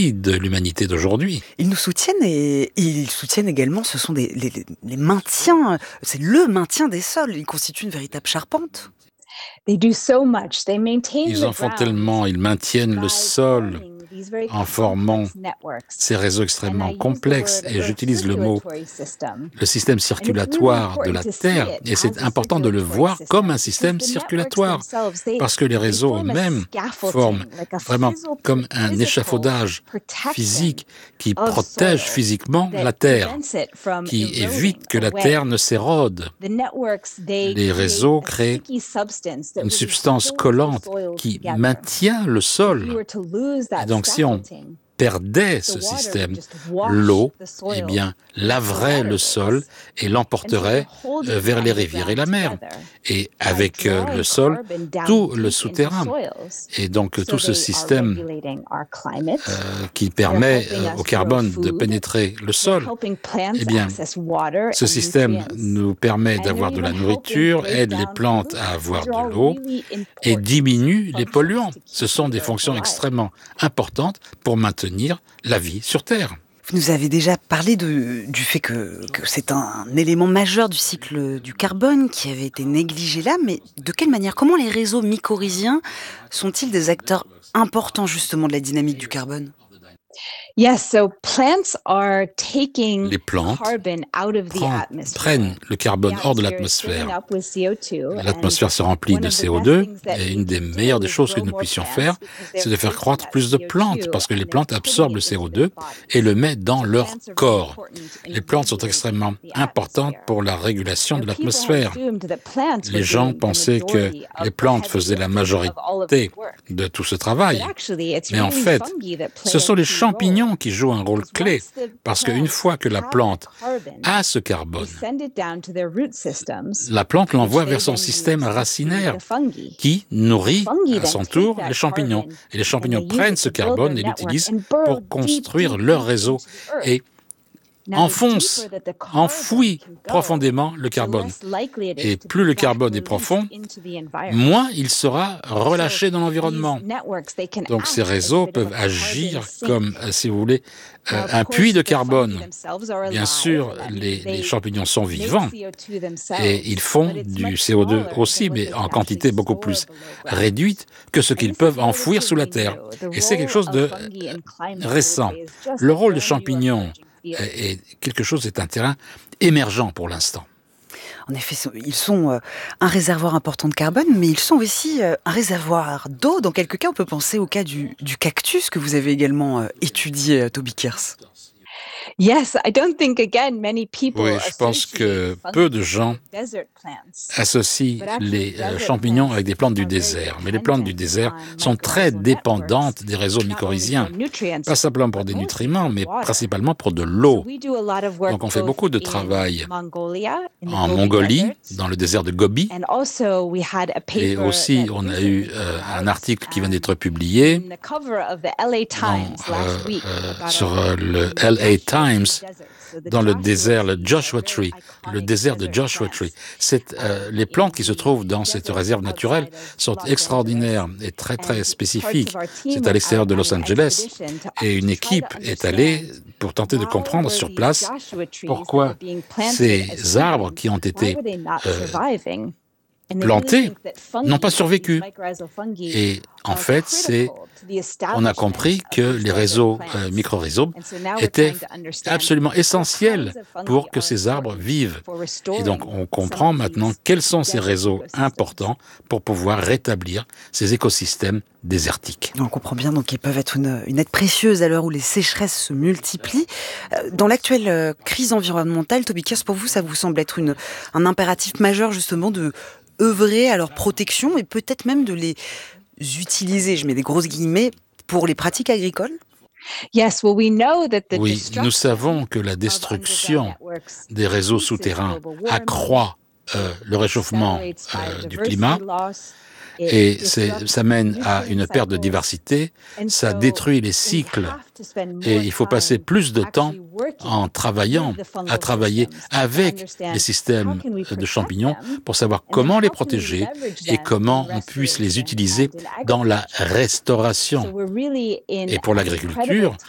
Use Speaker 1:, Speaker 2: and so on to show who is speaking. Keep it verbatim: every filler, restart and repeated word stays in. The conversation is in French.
Speaker 1: partie de l'humanité d'aujourd'hui.
Speaker 2: Ils nous soutiennent et, et ils soutiennent également, ce sont des, les, les- les maintiens, c'est le maintien des sols. Ils constituent une véritable charpente.
Speaker 3: They do so much. They maintain
Speaker 1: Ils en
Speaker 3: the
Speaker 1: font
Speaker 3: ground
Speaker 1: tellement, ils maintiennent le
Speaker 3: by
Speaker 1: sol
Speaker 3: forming these very
Speaker 1: en formant
Speaker 3: complex networks.
Speaker 1: ces réseaux
Speaker 3: And
Speaker 1: extrêmement
Speaker 3: I use the
Speaker 1: complexes,
Speaker 3: word
Speaker 1: et
Speaker 3: earth
Speaker 1: j'utilise le mot
Speaker 3: circulatory system.
Speaker 1: le système circulatoire de la Terre, et c'est important de le voir comme un système circulatoire, parce que les réseaux eux-mêmes forment vraiment comme un échafaudage physique qui protège physiquement la Terre, qui évite que la Terre ne s'érode.
Speaker 3: Les réseaux créent
Speaker 1: Une substance collante qui maintient le sol. Et donc si on perdait ce système, l'eau, eh bien, laverait le sol et l'emporterait euh, vers les rivières et la mer. Et avec euh, le sol, tout le souterrain. Et donc tout ce système euh, qui permet euh, au carbone de pénétrer le sol, eh bien, ce système nous permet d'avoir de la nourriture, aide les plantes à avoir de l'eau et diminue les polluants. Ce sont des fonctions extrêmement importantes pour maintenir la vie sur Terre.
Speaker 2: Vous nous avez déjà parlé de, du fait que, que c'est un élément majeur du cycle du carbone qui avait été négligé là, mais de quelle manière, comment les réseaux mycorhiziens sont-ils des acteurs importants justement de la dynamique du carbone ?
Speaker 3: Yes, so plants are taking
Speaker 1: Les plantes
Speaker 3: carbon out of the
Speaker 1: prend-
Speaker 3: atmosphere.
Speaker 1: prennent le carbone hors de l'atmosphère. L'atmosphère se remplit de C O deux et une des meilleures des choses que nous puissions faire, c'est de faire croître plus de plantes parce que les plantes absorbent le C O deux et le mettent dans leur corps. Les plantes sont extrêmement importantes pour la régulation de l'atmosphère. Les gens pensaient que les plantes faisaient la majorité de tout ce travail. Mais en fait, ce sont les champignons qui jouent un rôle clé parce qu'une fois que la plante a ce carbone, la plante l'envoie vers son système racinaire qui nourrit à son tour les champignons. Et les champignons prennent ce carbone et l'utilisent pour construire leur réseau et enfonce, enfouit profondément le carbone. Et plus le carbone est profond, moins il sera relâché dans l'environnement. Donc ces réseaux peuvent agir comme, euh, si vous voulez, euh, un puits de carbone. Bien sûr, les, les champignons sont vivants et ils font du C O deux aussi, mais en quantité beaucoup plus réduite que ce qu'ils peuvent enfouir sous la terre. Et c'est quelque chose de récent. Le rôle des champignons est quelque chose, c'est un terrain émergent pour l'instant.
Speaker 2: En effet, ils sont euh, un réservoir important de carbone, mais ils sont aussi euh, un réservoir d'eau. Dans quelques cas, on peut penser au cas du, du cactus que vous avez également euh, étudié, Toby Kearse.
Speaker 3: Yes, I don't think again many people
Speaker 1: Oui, je pense que peu de gens associent les euh, champignons avec des plantes du désert. Mais les plantes du désert sont très dépendantes des réseaux mycorhiziens. Pas simplement pour des nutriments, mais principalement pour de l'eau. Donc on fait beaucoup de travail en Mongolie, dans le désert de Gobi. Et aussi, on a eu euh, un article qui vient d'être publié dans, euh, euh, sur euh, le L A Times, dans le désert, le Joshua Tree, le désert de Joshua Tree. C'est, euh, les plantes qui se trouvent dans cette réserve naturelle sont extraordinaires et très très spécifiques. C'est à l'extérieur de Los Angeles et une équipe est allée pour tenter de comprendre sur place pourquoi ces arbres qui ont été euh, plantés n'ont pas survécu. Et en fait, c'est, on a compris que les réseaux euh, mycorhizaux étaient absolument essentiels pour que ces arbres vivent. Et donc, on comprend maintenant quels sont ces réseaux importants pour pouvoir rétablir ces écosystèmes désertiques.
Speaker 2: On comprend bien donc qu'ils peuvent être une, une aide précieuse à l'heure où les sécheresses se multiplient. Dans l'actuelle euh, crise environnementale, Toby Kearse, pour vous, ça vous semble être une, un impératif majeur justement de œuvrer à leur protection et peut-être même de les utiliser, je mets des grosses guillemets, pour les pratiques agricoles ?
Speaker 1: Oui, nous savons que la destruction des réseaux souterrains accroît euh, le réchauffement euh, du climat et c'est, ça mène à une perte de diversité, ça détruit les cycles et il faut passer plus de temps en travaillant, à travailler avec les systèmes de champignons pour savoir comment les protéger et comment on puisse les utiliser dans la restauration. Et pour l'agriculture,